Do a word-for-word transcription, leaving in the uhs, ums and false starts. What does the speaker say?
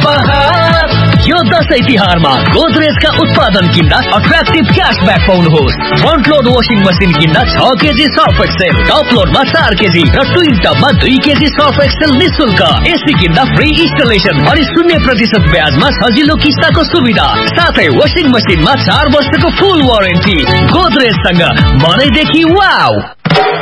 बहार। यो दशैं तिहारमा गोदरेजका उत्पादन किन्दा attractive cashback पाउनुहोस्। Front load washing machine किन्दा छ केजी सर्फ एक्सेल, टप लोडमा चार केजी र ट्विन टपमा दुई केजी सर्फ एक्सेल निशुल्क। एसी किन्दा फ्री इन्स्टलेसन अनि शून्य प्रतिशत ब्याजमा सजिलो किस्ताको सुविधा, साथै वासिङ मसिनमा चार वर्षको फुल वारेन्टी। गोदरेजसँग मनैदेखि वाउ।